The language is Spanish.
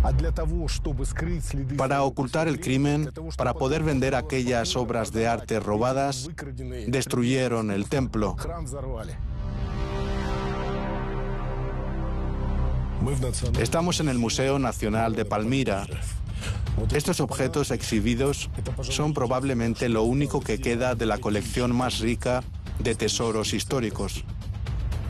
Para ocultar el crimen, para poder vender aquellas obras de arte robadas, destruyeron el templo. Estamos en el Museo Nacional de Palmira. Estos objetos exhibidos son probablemente lo único que queda de la colección más rica de tesoros históricos.